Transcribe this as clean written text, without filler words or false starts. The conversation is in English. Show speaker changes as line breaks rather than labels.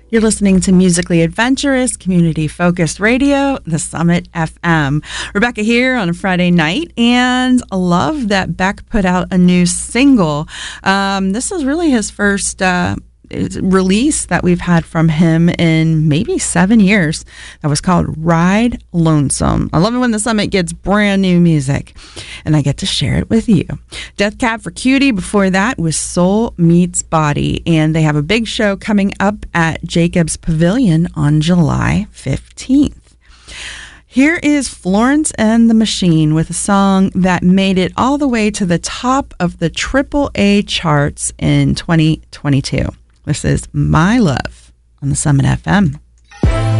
You're listening to musically adventurous, community-focused radio, The Summit FM. Rebecca here on a Friday night, and I love that Beck put out a new single. This is really his first release that we've had from him in maybe 7 years. That was called Ride Lonesome. I love it when the Summit gets brand new music, and I get to share it with you. Death Cab for Cutie before that was Soul Meets Body, and they have a big show coming up at Jacobs Pavilion on July 15th. Here is Florence and the Machine with a song that made it all the way to the top of the AAA charts in 2022. This is My Love on the Summit FM.